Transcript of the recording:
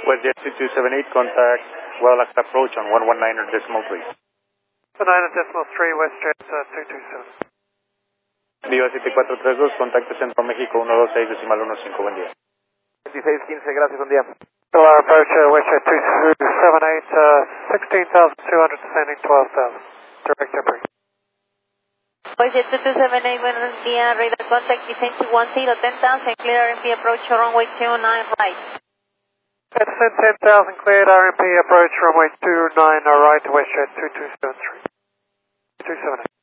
WestJet 2278, contact Guadalajara approach on 119.3. 119.3, WestJet 227. Viva 7432, contacto Centro México 126.15, buen día. 2615, gracias, buen día. Solar approach, WestJet 2278, 16,200 descending 12,000. Direct Embraer. WestJet 2278, buenos días, radar contact descend to 10,000, clear RMP approach runway 29 right. Descend 10,000 cleared, RMP approach runway 29 right, WestJet 2273. 278.